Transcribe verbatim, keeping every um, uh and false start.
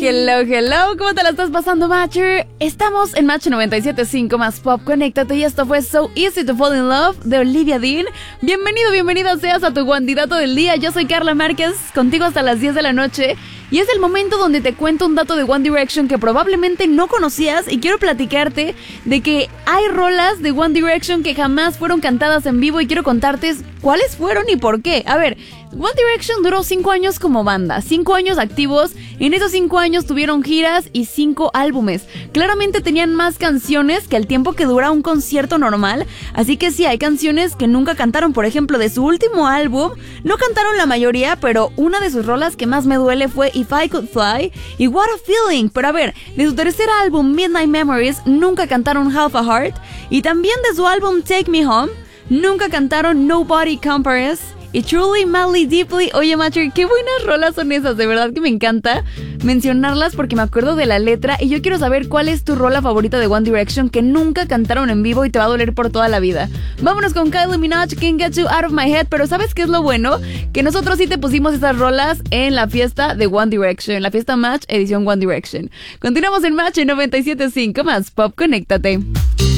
Hello, hello, ¿cómo te la estás pasando, Matcher? Estamos en Match noventa y siete punto cinco más Pop, conéctate, y esto fue So Easy to Fall in Love de Olivia Dean. Bienvenido, bienvenida seas a tu candidato del día. Yo soy Carla Márquez, contigo hasta las diez de la noche. Y es el momento donde te cuento un dato de One Direction que probablemente no conocías, y quiero platicarte de que hay rolas de One Direction que jamás fueron cantadas en vivo y quiero contarte cuáles fueron y por qué. A ver, One Direction duró cinco años como banda, cinco años activos. En esos cinco años tuvieron giras y cinco álbumes. Claramente tenían más canciones que el tiempo que dura un concierto normal, así que sí, hay canciones que nunca cantaron. Por ejemplo, de su último álbum, no cantaron la mayoría, pero una de sus rolas que más me duele fue If I Could Fly y What a Feeling. Pero a ver, de su tercer álbum, Midnight Memories, nunca cantaron Half a Heart. Y también de su álbum Take Me Home, nunca cantaron Nobody Compares y Truly, Madly, Deeply. Oye, Matcher, qué buenas rolas son esas. De verdad que me encanta mencionarlas porque me acuerdo de la letra. Y yo quiero saber cuál es tu rola favorita de One Direction que nunca cantaron en vivo y te va a doler por toda la vida. Vámonos con Kylie Minogue, Can't Get You Out of My Head. Pero ¿sabes qué es lo bueno? Que nosotros sí te pusimos esas rolas en la fiesta de One Direction, la fiesta Match edición One Direction. Continuamos en Match en noventa y siete punto cinco más Pop, conéctate.